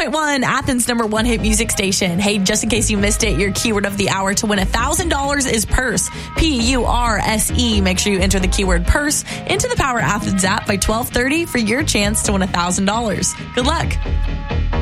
101.1, Athens' #1 hit music station. Hey, just in case you missed it, your keyword of the hour to win $1,000 is purse. PURSE. Make sure you enter the keyword purse into the Power Athens app by 12:30 for your chance to win $1,000. Good luck.